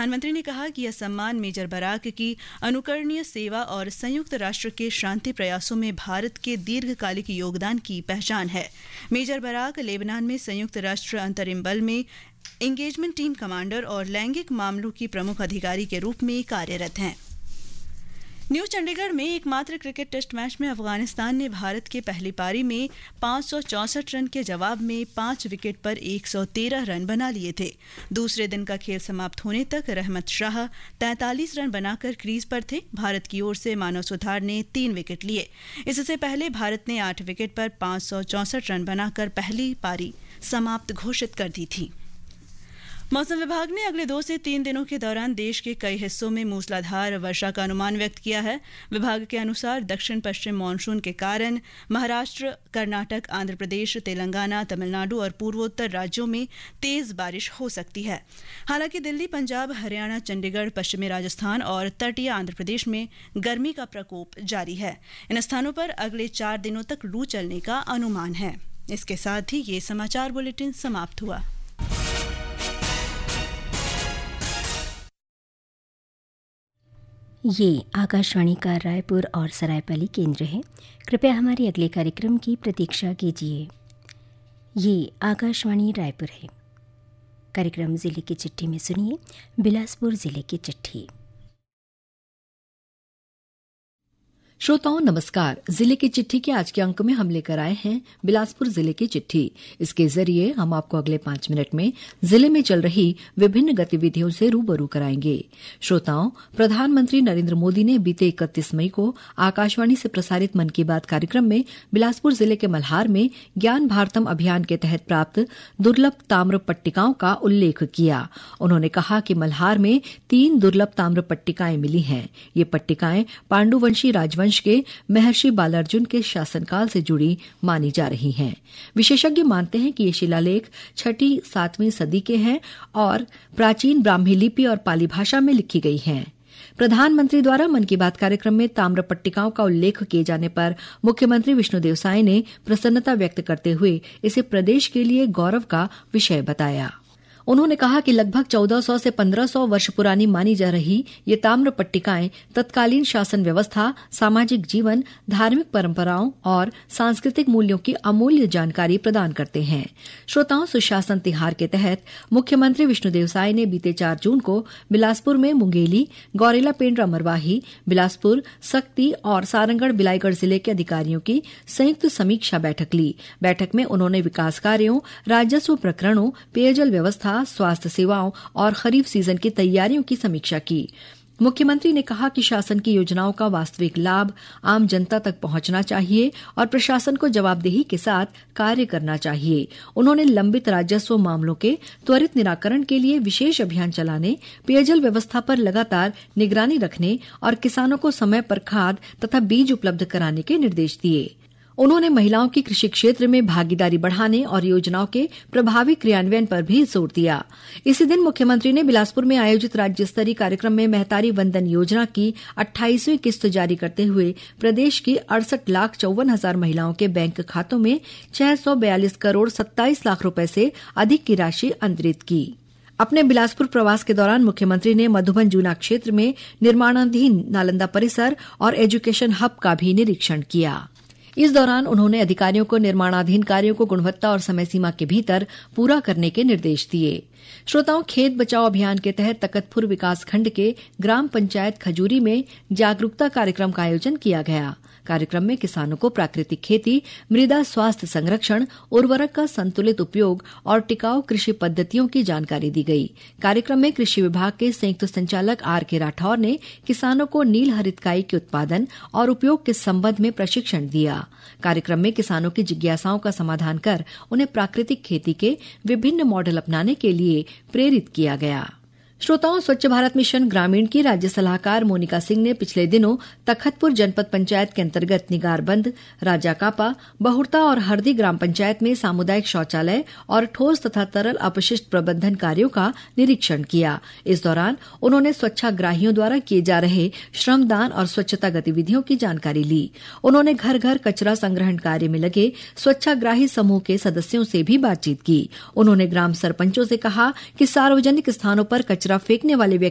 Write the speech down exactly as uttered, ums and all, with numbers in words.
प्रधानमंत्री ने कहा कि यह सम्मान मेजर बराक की अनुकरणीय सेवा और संयुक्त राष्ट्र के शांति प्रयासों में भारत के दीर्घकालिक योगदान की पहचान है। मेजर बराक लेबनान में संयुक्त राष्ट्र अंतरिम बल में एंगेजमेंट टीम कमांडर और लैंगिक मामलों की प्रमुख अधिकारी के रूप में कार्यरत हैं। न्यू चंडीगढ़ में एकमात्र क्रिकेट टेस्ट मैच में अफगानिस्तान ने भारत के पहली पारी में पाँच सौ चौसठ रन के जवाब में पाँच विकेट पर एक सौ तेरह रन बना लिए थे। दूसरे दिन का खेल समाप्त होने तक रहमत शाह तैंतालीस रन बनाकर क्रीज पर थे। भारत की ओर से मानव सुथार ने तीन विकेट लिए। इससे पहले भारत ने आठ विकेट पर पाँच सौ चौसठ रन बनाकर पहली पारी समाप्त घोषित कर दी थी। मौसम विभाग ने अगले दो से तीन दिनों के दौरान देश के कई हिस्सों में मूसलाधार वर्षा का अनुमान व्यक्त किया है। विभाग के अनुसार दक्षिण पश्चिम मानसून के कारण महाराष्ट्र, कर्नाटक, आंध्र प्रदेश, तेलंगाना, तमिलनाडु और पूर्वोत्तर राज्यों में तेज बारिश हो सकती है। हालांकि दिल्ली, पंजाब, हरियाणा, चंडीगढ़, पश्चिमी राजस्थान और तटीय आंध्र प्रदेश में गर्मी का प्रकोप जारी है। इन स्थानों पर अगले चार दिनों तक लू चलने का अनुमान है। इसके साथ ही ये समाचार बुलेटिन समाप्त हुआ। ये आकाशवाणी का रायपुर और सरायपाली केंद्र है। कृपया हमारे अगले कार्यक्रम की प्रतीक्षा कीजिए। ये आकाशवाणी रायपुर है। कार्यक्रम जिले की चिट्ठी में सुनिए बिलासपुर जिले की चिट्ठी। श्रोताओं नमस्कार। जिले की चिट्ठी के आज के अंक में हम लेकर आए हैं बिलासपुर जिले की चिट्ठी। इसके जरिए हम आपको अगले पांच मिनट में जिले में चल रही विभिन्न गतिविधियों से रूबरू कराएंगे। श्रोताओं, प्रधानमंत्री नरेंद्र मोदी ने बीते इकतीस मई को आकाशवाणी से प्रसारित मन की बात कार्यक्रम में बिलासपुर जिले के मल्हार में ज्ञान भारतम अभियान के तहत प्राप्त दुर्लभ ताम्र पट्टिकाओं का उल्लेख किया। उन्होंने कहा कि मल्हार में तीन दुर्लभ ताम्र पट्टिकाएं मिली हैं। ये पट्टिकाएं पांडुवंशी राजवंश के महर्षि बालार्जुन के शासनकाल से जुड़ी मानी जा रही हैं। विशेषज्ञ मानते हैं कि ये शिलालेख छठी सातवीं सदी के हैं और प्राचीन ब्राह्मी लिपि और पाली भाषा में लिखी गई हैं। प्रधानमंत्री द्वारा मन की बात कार्यक्रम में ताम्र पट्टिकाओं का उल्लेख किए जाने पर मुख्यमंत्री विष्णुदेव साय ने प्रसन्नता व्यक्त करते हुए इसे प्रदेश के लिए गौरव का विषय बताया। उन्होंने कहा कि लगभग चौदह सौ से पंद्रह सौ वर्ष पुरानी मानी जा रही ये ताम्र पट्टिकाएं तत्कालीन शासन व्यवस्था, सामाजिक जीवन, धार्मिक परंपराओं और सांस्कृतिक मूल्यों की अमूल्य जानकारी प्रदान करते हैं। श्रोताओं, सुशासन तिहार के तहत मुख्यमंत्री विष्णुदेव साय ने बीते चार जून को बिलासपुर में मुंगेली, गौरेला पेंड्रा मरवाही, बिलासपुर, सक्ती और सारंगढ़ बिलाईगढ़ जिले के अधिकारियों की संयुक्त समीक्षा बैठक ली। बैठक में उन्होंने विकास कार्यों, राजस्व प्रकरणों, पेयजल व्यवस्था, स्वास्थ्य सेवाओं और खरीफ सीजन की तैयारियों की समीक्षा की। मुख्यमंत्री ने कहा कि शासन की योजनाओं का वास्तविक लाभ आम जनता तक पहुंचना चाहिए और प्रशासन को जवाबदेही के साथ कार्य करना चाहिए। उन्होंने लंबित राजस्व मामलों के त्वरित निराकरण के लिए विशेष अभियान चलाने, पेयजल व्यवस्था पर लगातार निगरानी रखने और किसानों को समय पर खाद तथा बीज उपलब्ध कराने के निर्देश दिए। उन्होंने महिलाओं की कृषि क्षेत्र में भागीदारी बढ़ाने और योजनाओं के प्रभावी क्रियान्वयन पर भी जोर दिया। इसी दिन मुख्यमंत्री ने बिलासपुर में आयोजित राज्य स्तरीय कार्यक्रम में महतारी वंदन योजना की अट्ठाईसवीं किस्त जारी करते हुए प्रदेश की अड़सठ लाख चौवन हजार महिलाओं के बैंक खातों में छह सौ बयालीस करोड़ सत्ताईस लाख रूपये से अधिक की राशि अंतरित की। अपने बिलासपुर प्रवास के दौरान मुख्यमंत्री ने मधुबन जूना क्षेत्र में निर्माणाधीन नालंदा परिसर और एजुकेशन हब का भी निरीक्षण किया। इस दौरान उन्होंने अधिकारियों को निर्माणाधीन कार्यों को गुणवत्ता और समय सीमा के भीतर पूरा करने के निर्देश दिए। श्रोताओं, खेत बचाओ अभियान के तहत तकतपुर विकासखंड के ग्राम पंचायत खजूरी में जागरूकता कार्यक्रम का आयोजन किया गया। कार्यक्रम में किसानों को प्राकृतिक खेती, मृदा स्वास्थ्य संरक्षण, उर्वरक का संतुलित उपयोग और टिकाऊ कृषि पद्धतियों की जानकारी दी गई। कार्यक्रम में कृषि विभाग के संयुक्त संचालक आर के राठौर ने किसानों को नील हरितकाई के उत्पादन और उपयोग के संबंध में प्रशिक्षण दिया। कार्यक्रम में किसानों की जिज्ञासाओं का समाधान कर उन्हें प्राकृतिक खेती के विभिन्न मॉडल अपनाने के लिए प्रेरित किया गया। श्रोताओं, स्वच्छ भारत मिशन ग्रामीण की राज्य सलाहकार मोनिका सिंह ने पिछले दिनों तखतपुर जनपद पंचायत के अंतर्गत निगारबंद, राजाकापा, बहुरता और हरदी ग्राम पंचायत में सामुदायिक शौचालय और ठोस तथा तरल अपशिष्ट प्रबंधन कार्यों का निरीक्षण किया। इस दौरान उन्होंने स्वच्छाग्राहियों द्वारा किए जा रहे श्रमदान और स्वच्छता गतिविधियों की जानकारी ली। उन्होंने घर घर कचरा संग्रहण कार्य में लगे स्वच्छाग्राही समूह के सदस्यों से भी बातचीत की। उन्होंने ग्राम सरपंचों से कहा कि सार्वजनिक स्थानों पर कचरा फेंकने वाले